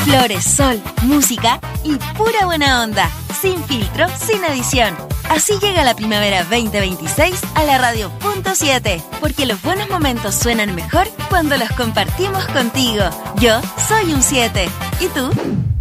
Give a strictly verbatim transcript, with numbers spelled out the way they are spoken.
Flores, sol, música y pura buena onda. Sin filtro, sin edición. Así llega la primavera veinte veintiséis a la radio punto siete. Porque los buenos momentos suenan mejor cuando los compartimos contigo. Yo soy un siete. ¿Y tú?